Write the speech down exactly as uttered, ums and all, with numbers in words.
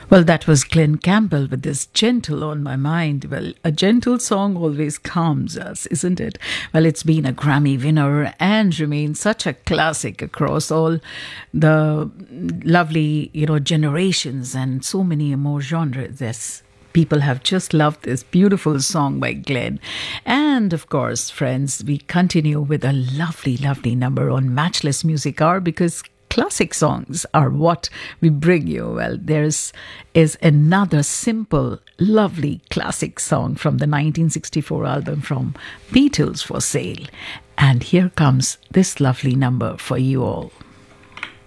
Well, that was Glenn Campbell with this Gentle on My Mind. Well, a gentle song always calms us, isn't it? Well, it's been a Grammy winner and remains such a classic across all the lovely, you know, generations and so many more genres. Yes. People have just loved this beautiful song by Glenn. And of course, friends, we continue with a lovely, lovely number on Matchless Music Hour because classic songs are what we bring you. Well, there's is another simple, lovely classic song from the nineteen sixty-four album from Beatles for Sale. And here comes this lovely number for you all.